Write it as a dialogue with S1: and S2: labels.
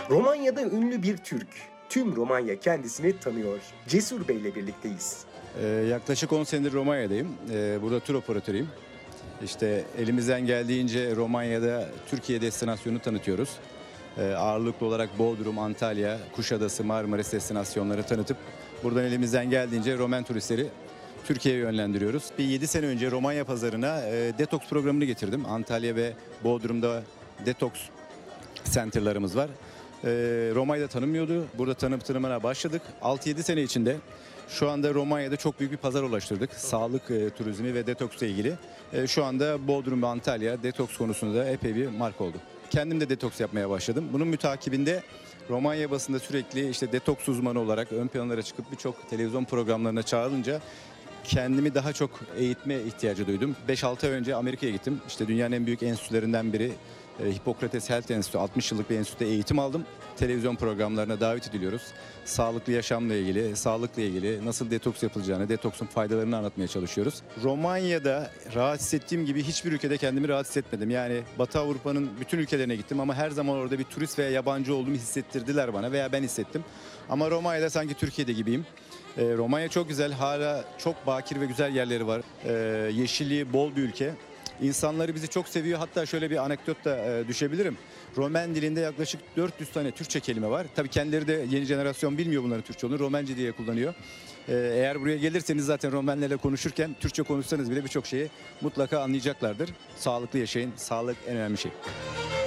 S1: Romanya'da ünlü bir Türk. Tüm Romanya kendisini tanıyor. Cesur Bey'le birlikteyiz.
S2: Yaklaşık 10 senedir Romanya'dayım. Burada tur operatörüyüm. İşte elimizden geldiğince Romanya'da Türkiye destinasyonu tanıtıyoruz. Ağırlıklı olarak Bodrum, Antalya, Kuşadası, Marmaris destinasyonları tanıtıp buradan elimizden geldiğince Roman turistleri Türkiye'ye yönlendiriyoruz. Bir 7 sene önce Romanya pazarına detoks programını getirdim. Antalya ve Bodrum'da detoks center'larımız var. Romanya'da tanınmıyordu. Burada tanıtımına başladık. 6-7 sene içinde şu anda Romanya'da çok büyük bir pazar ulaştırdık. Sağlık turizmi ve detoksla ilgili. Şu anda Bodrum ve Antalya detoks konusunda da epey bir marka oldu. Kendim de detoks yapmaya başladım. Bunun mütakibinde Romanya basında sürekli işte detoks uzmanı olarak ön planlara çıkıp birçok televizyon programlarına çağrılınca kendimi daha çok eğitme ihtiyacı duydum. 5-6 ay önce Amerika'ya gittim. İşte dünyanın en büyük enstitülerinden biri Hippokrates Health Enstitü, 60 yıllık bir enstitüde eğitim aldım. Televizyon programlarına davet ediliyoruz. Sağlıklı yaşamla ilgili, sağlıkla ilgili nasıl detoks yapılacağını, detoksun faydalarını anlatmaya çalışıyoruz. Romanya'da rahat hissettiğim gibi hiçbir ülkede kendimi rahat hissetmedim. Yani Batı Avrupa'nın bütün ülkelerine gittim ama her zaman orada bir turist veya yabancı olduğumu hissettirdiler bana veya ben hissettim. Ama Romanya'da sanki Türkiye'de gibiyim. Romanya çok güzel, hala çok bakir ve güzel yerleri var. Yeşilliği bol bir ülke. İnsanları bizi çok seviyor. Hatta şöyle bir anekdot da düşebilirim. Romen dilinde yaklaşık 400 tane Türkçe kelime var. Tabii kendileri de yeni jenerasyon bilmiyor bunların Türkçe olduğunu. Romence diye kullanıyor. Eğer buraya gelirseniz zaten Romenlerle konuşurken Türkçe konuşsanız bile birçok şeyi mutlaka anlayacaklardır. Sağlıklı yaşayın. Sağlık en önemli şey.